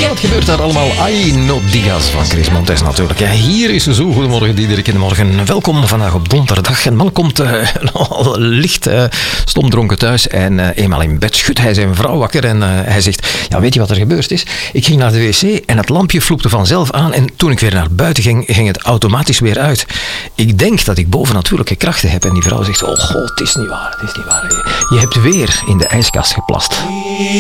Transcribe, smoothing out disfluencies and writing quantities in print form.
Wat gebeurt daar allemaal? Ay, no digas van Chris Montes natuurlijk. Ja, hier is ze zo. Goedemorgen, Diederik in de morgen. Welkom vandaag op donderdag. Een man komt al licht stomdronken thuis en eenmaal in bed schudt hij zijn vrouw wakker en hij zegt, ja, weet je wat er gebeurd is? Ik ging naar de wc en het lampje vloepte vanzelf aan en toen ik weer naar buiten ging, ging het automatisch weer uit. Ik denk dat ik bovennatuurlijke krachten heb en die vrouw zegt, oh god, het is niet waar, het is niet waar. Je hebt weer in de ijskast geplast.